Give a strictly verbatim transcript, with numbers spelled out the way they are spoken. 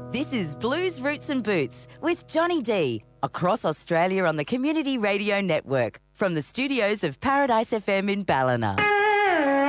This is Blues, Roots and Boots with Johnny D across Australia on the Community Radio Network from the studios of Paradise F M in Ballina.